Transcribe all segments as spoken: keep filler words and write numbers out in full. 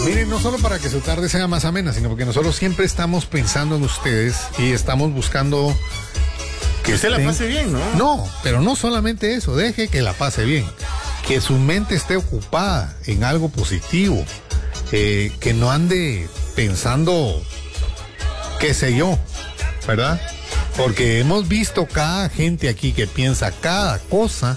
Miren, no solo para que su tarde sea más amena, sino porque nosotros siempre estamos pensando en ustedes y estamos buscando que usted la pase bien, ¿no? No, pero no solamente eso, deje que la pase bien, que su mente esté ocupada en algo positivo, eh, que no ande pensando, qué sé yo, ¿verdad? Porque hemos visto cada gente aquí que piensa cada cosa,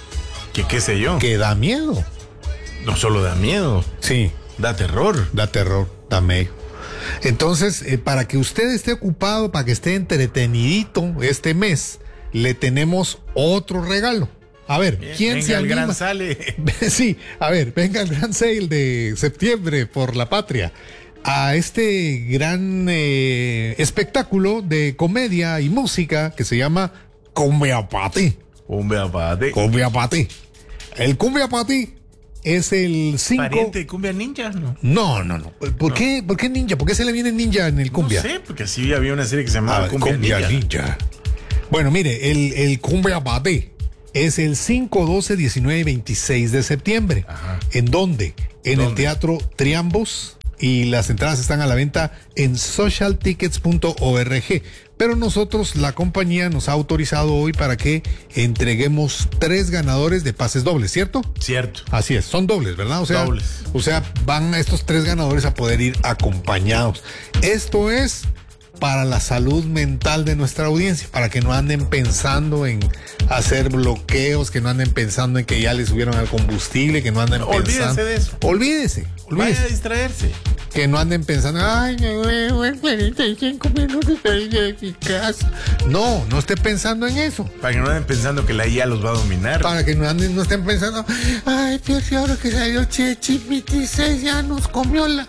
que qué sé yo, que da miedo. No solo da miedo, sí, da terror, da terror, da medio. Entonces, eh, para que usted esté ocupado, para que esté entretenidito este mes, le tenemos otro regalo. A ver, Bien, ¿quién venga se el anima? gran sale. Sí, a ver, venga el gran sale de septiembre por la patria. A este gran eh, espectáculo de comedia y música que se llama Cumbia Pati. Cumbia Pati. Cumbia Pati. El Cumbia Pati es el cinco. ¿Pariente de Cumbia Ninja? No, no, no. no. ¿Por, no. Qué, ¿Por qué Ninja? ¿Por qué se le viene Ninja en el Cumbia? No sé, porque así había una serie que se llamaba ah, Cumbia, Cumbia Ninja. Ninja. Bueno, mire, el, el Cumbia Pati es el cinco, doce, diecinueve y veintiséis de septiembre. Ajá. ¿En dónde? En ¿Dónde? El Teatro Triambos. Y las entradas están a la venta en social tickets punto org. Pero nosotros, la compañía, nos ha autorizado hoy para que entreguemos tres ganadores de pases dobles, ¿cierto? Cierto. Así es, son dobles, ¿verdad? O sea, dobles. O sea, van estos tres ganadores a poder ir acompañados. Esto es para la salud mental de nuestra audiencia, para que no anden pensando en hacer bloqueos, que no anden pensando en que ya les subieron al combustible, que no anden Olvídese pensando... de eso. Olvídese, olvídese. Vaya a distraerse. Que no anden pensando, ay, me voy en cuarenta y cinco minutos para ir a mi casa. No, no esté pensando en eso. Para que no anden pensando que la I A los va a dominar. Para que no anden, no estén pensando, ay, Dios, ahora que salió ChatGPT seis ya nos comió la...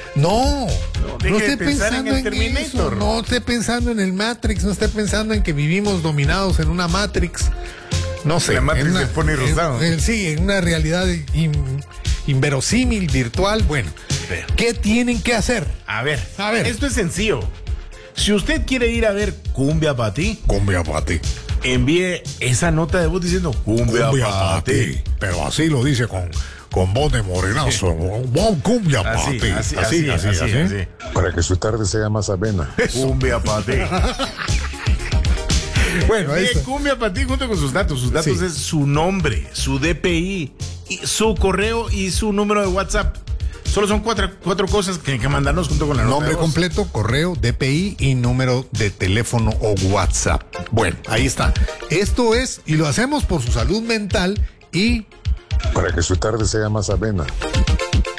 No, no, no esté pensando en, en eso, no esté pensando en el Matrix, no esté pensando en que vivimos dominados en una Matrix, no sé. La Matrix una, se pone rosado. En, en, sí, en una realidad in, inverosímil, virtual, bueno. Pero, ¿qué tienen que hacer? A ver, a ver, esto es sencillo. Si usted quiere ir a ver Cumbia Pati, Cumbia Pati, envíe esa nota de voz diciendo Cumbia, Cumbia Pati. Pero así lo dice con... con voz de morenazo, sí. Cumbia así, Pati. Así, así, así, así, así, así. Para que su tarde sea más amena. Cumbia Pati. Bueno, ahí está. Cumbia Pati junto con sus datos. Sus datos sí. Es su nombre, su D P I, y su correo y su número de WhatsApp. Solo son cuatro, cuatro cosas que hay que mandarnos junto con la nota nombre de voz. completo, correo, D P I y número de teléfono o WhatsApp. Bueno, ahí está. Esto es, y lo hacemos por su salud mental y... para que su tarde sea más amena.